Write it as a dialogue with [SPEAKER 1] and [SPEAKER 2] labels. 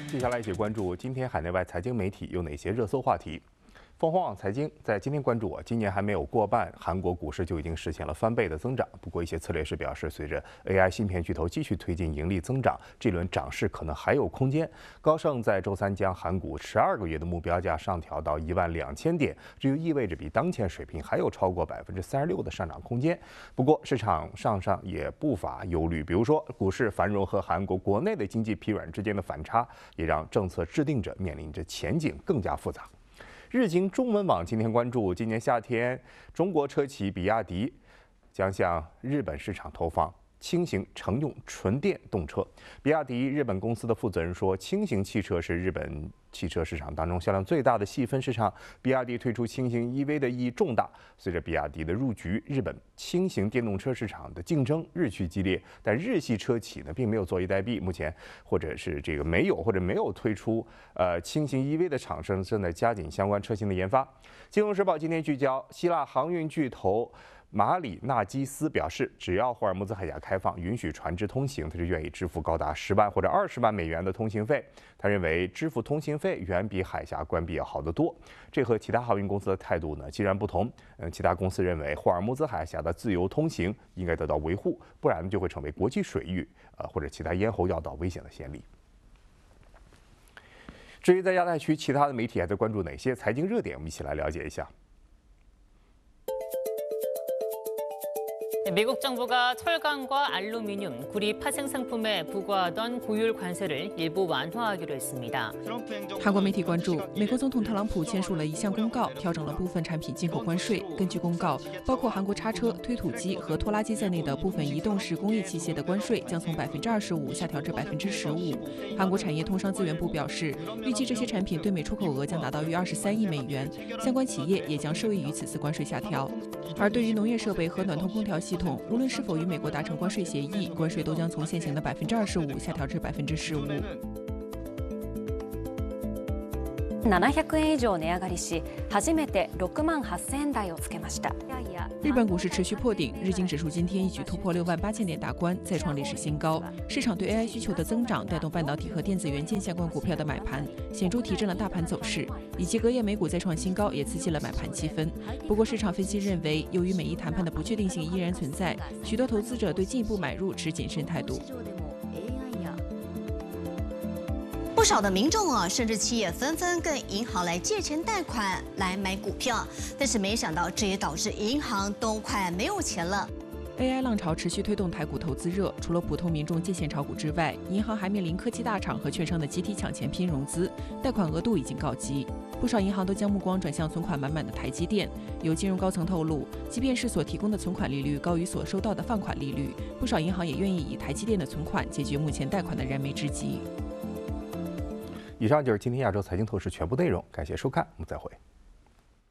[SPEAKER 1] 接下来一起关注今天海内外财经媒体有哪些热搜话题。凤凰网财经在今天关注今年还没有过半，韩国股市就已经实现了翻倍的增长。不过，一些策略师表示，随着 AI 芯片巨头继续推进盈利增长，这轮涨势可能还有空间。高盛在周三将韩股12个月的目标价上调到12000点，这就意味着比当前水平还有超过36%的上涨空间。不过，市场上也不乏忧虑，比如说股市繁荣和韩国国内的经济疲软之间的反差，也让政策制定者面临着前景更加复杂。日经中文网今天关注，今年夏天，中国车企比亚迪将向日本市场投放轻型乘用纯电动车。比亚迪日本公司的负责人说，轻型汽车是日本汽车市场当中销量最大的细分市场。比亚迪推出轻型 EV 的意义重大。随着比亚迪的入局，日本轻型电动车市场的竞争日趋激烈，但日系车企呢并没有坐以待毙，目前或者是没有推出轻型 EV 的厂商正在加紧相关车型的研发。金融时报今天聚焦，希腊航运巨头马里纳基斯表示，只要霍尔木兹海峡开放，允许船只通行，他就愿意支付高达10万或者20万美元的通行费。他认为支付通行费远比海峡关闭要好得多。这和其他航运公司的态度呢截然不同。其他公司认为霍尔木兹海峡的自由通行应该得到维护，不然就会成为国际水域或者其他咽喉要道危险的先例。至于在亚太区，其他的媒体还在关注哪些财经热点？我们一起来了解一下。
[SPEAKER 2] 미국 정부가 철강과 알루미늄, 구리 파생 상품에 부과하던 고율 관세를 일부 완화하기로 했습니다.
[SPEAKER 3] 韩国媒体关注，美国总统特朗普签署了一项公告，调整了部分产品进口关税。根据公告，包括韩国叉车、推土机和拖拉机在内的部分移动式工业器械的关税将从25%下调至15%。韩国产业通商资源部表示，预计这些产品对美出口额将达到约23亿美元，相关企业也将受益于此次关税下调。而对于农业设备和暖通空调系统，无论是否与美国达成关税协议，关税都将从现行的25%下调至15%。
[SPEAKER 4] 700円以上値上がりし、初めて6万8000円台をつけました。
[SPEAKER 3] 日本股市持续破顶，日经指数今天一举突破68000点大关，再创历史新高。市场对 AI 需求的增长，带动半导体和电子元件相关股票的买盘，显著提振了大盘走势。以及隔夜美股再创新高，也刺激了买盘气氛。不过，市场分析认为，由于美伊谈判的不确定性依然存在，许多投资者对进一步买入持谨慎态度。
[SPEAKER 5] 不少的民众甚至企业纷纷跟银行来借钱贷款来买股票，但是没想到这也导致银行都快没有钱了。
[SPEAKER 3] AI 浪潮持续推动台股投资热，除了普通民众借钱炒股之外，银行还面临科技大厂和券商的集体抢钱拼融资，贷款额度已经告急。不少银行都将目光转向存款满满的台积电。有金融高层透露，即便是所提供的存款利率高于所收到的放款利率，不少银行也愿意以台积电的存款解决目前贷款的燃眉之急。
[SPEAKER 1] 以上就是今天亚洲财经透视全部内容，感谢收看，我们再会。